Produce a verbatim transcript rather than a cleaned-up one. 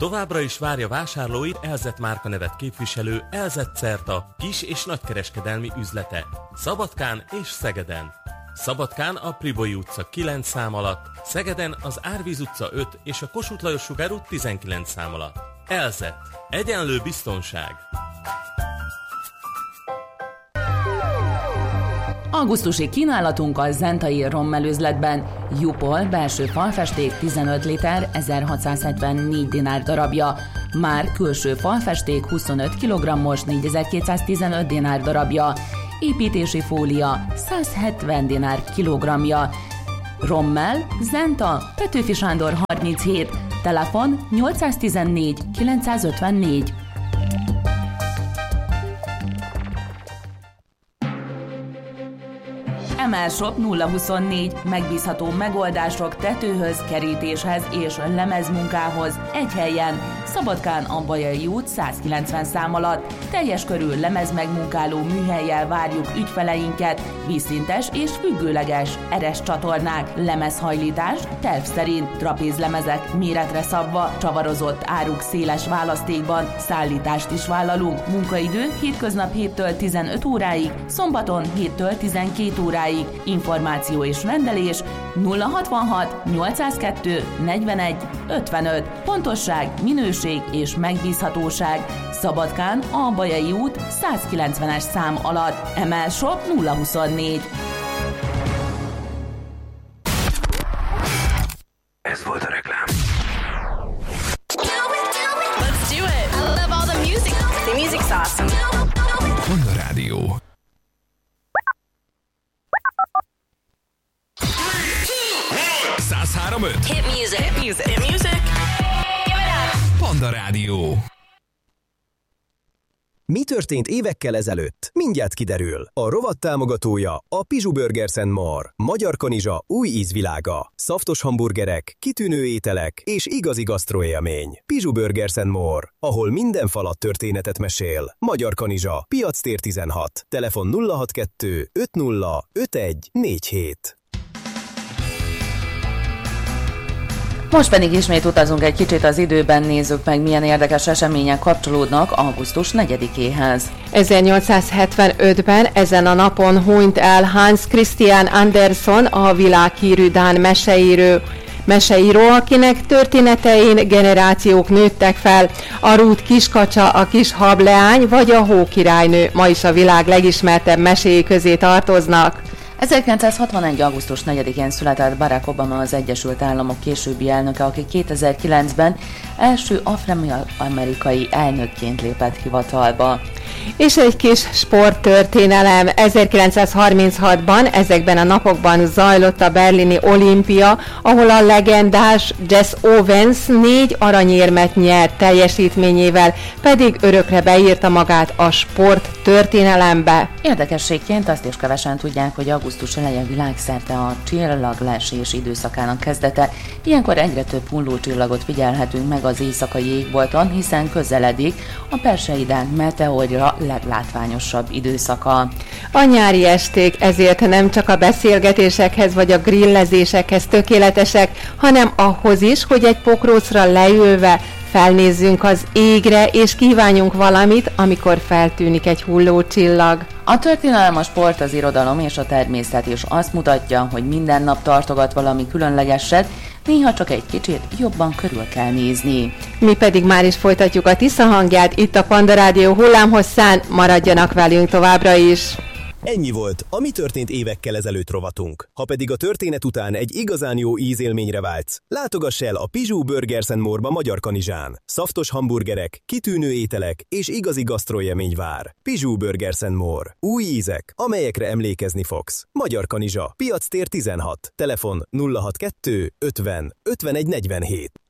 Továbbra is várja vásárlóit Elzett márkanevet képviselő Elzett Certa kis- és nagykereskedelmi üzlete Szabadkán és Szegeden. Szabadkán a Priboi utca kilenc szám alatt, Szegeden az Árvíz utca öt és a Kossuth Lajos Sugár út tizenkilenc szám alatt. Elzett. Egyenlő biztonság. Augusztusi kínálatunk a Zentai rommelőzletben. Jupol belső falfesték tizenöt liter ezerhatszázhetvennégy dinár darabja. Már külső falfesték huszonöt kilogrammos négyezer-kétszáztizenöt dinár darabja. Építési fólia százhetven dinár kilogramja. Rommel, Zenta, Petőfi Sándor harminchét, telefon nyolcszáztizennégy kilencszázötvennégy. Emelshop nulla huszonnégy, megbízható megoldások tetőhöz, kerítéshez és lemezmunkához egy helyen, Szabadkán a Bajai út százkilencven szám alatt. Teljes körű lemezmegmunkáló műhellyel várjuk ügyfeleinket, vízszintes és függőleges eres csatornák, lemezhajlítás terv szerint, trapézlemezek méretre szabva, csavarozott áruk széles választékban, szállítást is vállalunk, munkaidő hétköznap héttől tizenöt óráig, szombaton héttől tizenkét óráig. Információ és rendelés nulla hatvanhat nyolcszázkettő negyvenegy ötvenöt. Pontosság, minőség és megbízhatóság. Szabadkán a Bajai út százkilencvenes szám alatt. Emelshop nulla huszonnégy. Ez volt a reklám. Let's do it. I love all the music. The music's awesome. Panda Rádió. száz három öt Hit music. Hit music. Hit music. Give it up. Panda Rádió. Mi történt évekkel ezelőtt? Mindjárt kiderül. A rovat támogatója a Pizsu Burgers and More. Magyar kanizsa új ízvilága. Szaftos hamburgerek, kitűnő ételek és igazi gasztroélmény. Pizsu Burgers and More, ahol minden falat történetet mesél. Magyar kanizsa, Piactér tizenhat. Telefon nulla hatvankettő öt nulla öt egy négy hét. Most pedig ismét utazunk egy kicsit az időben, nézzük meg, milyen érdekes események kapcsolódnak augusztus negyedikéhez. ezernyolcszázhetvenötben ezen a napon hunyt el Hans Christian Andersen, a világhírű dán meseíró. Meseíró, akinek történetein generációk nőttek fel. A Rút kiskacsa, a kis hableány vagy a Hókirálynő ma is a világ legismertebb meséi közé tartoznak. ezerkilencszázhatvanegy. augusztus negyedikén született Barack Obama, az Egyesült Államok későbbi elnöke, aki kétezer-kilencben első afroamerikai elnökként lépett hivatalba. És egy kis sporttörténelem. ezerkilencszázharminchatban ezekben a napokban zajlott a berlini olimpia, ahol a legendás Jess Owens négy aranyérmet nyert, teljesítményével pedig örökre beírta magát a sporttörténelembe. Érdekességként azt is kevesen tudják, hogy augusztus eleje világszerte a csillaglesés időszakának kezdete. Ilyenkor egyre több hullócsillagot figyelhetünk meg az éjszakai égbolton, hiszen közeledik a Perseidán meteorja leglátványosabb időszaka. A nyári esték ezért nem csak a beszélgetésekhez vagy a grillezésekhez tökéletesek, hanem ahhoz is, hogy egy pokrócra leülve felnézzünk az égre, és kívánjunk valamit, amikor feltűnik egy hullócsillag. A történelem, a sport, az irodalom és a természet is azt mutatja, hogy minden nap tartogat valami különlegeset, néha csak egy kicsit jobban körül kell nézni. Mi pedig már is folytatjuk a Tisza hangját itt a Panda Rádió hullámhosszán, maradjanak velünk továbbra is! Ennyi volt a Mi történt évekkel ezelőtt rovatunk. Ha pedig a történet után egy igazán jó ízélményre vágysz, látogass el a Pizsu Burgers and More-ba Magyar Kanizsán. Szaftos hamburgerek, kitűnő ételek és igazi gasztroélmény vár. Pizsu Burgers and More. Új ízek, amelyekre emlékezni fogsz. Magyar Kanizsa, Piactér tizenhat. Telefon nulla hatvankettő ötven ötvenegy negyvenhét.